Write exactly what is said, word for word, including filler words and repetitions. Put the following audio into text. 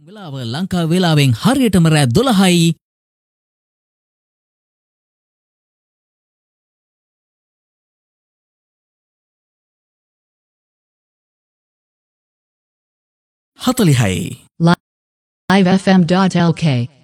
වෙලාව ලංකා වේලාවෙන් හරියටම රෑ දොළහයි. හතළිහයි. live f m dot l k